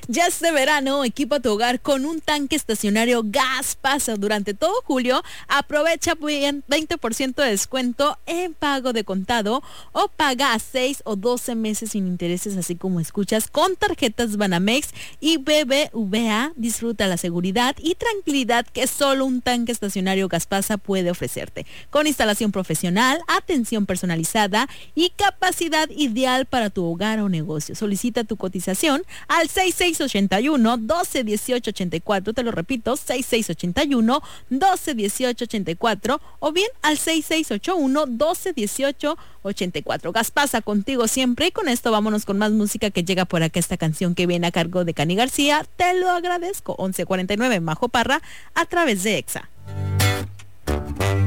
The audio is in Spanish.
Ya este verano, equipa tu hogar con un tanque estacionario Gas Pasa. Durante todo julio, aprovecha 20% de descuento en pago de contado o paga a 6 o 12 meses sin intereses, así como escuchas, con tarjetas Banamex y BBVA. Disfruta la seguridad y tranquilidad que solo un tanque estacionario Gas Pasa puede ofrecerte. Con instalación profesional, atención personalizada y capacidad ideal para tu hogar o negocio. Solicita tu cotización al 6681-121884, te lo repito, 6681-121884 o bien al 6681-121884. Gas Pasa, contigo siempre. Y con esto vámonos con más música que llega por acá, esta canción que viene a cargo de Cani García. Te lo agradezco. 11:49, Majo Parra, a través de EXA.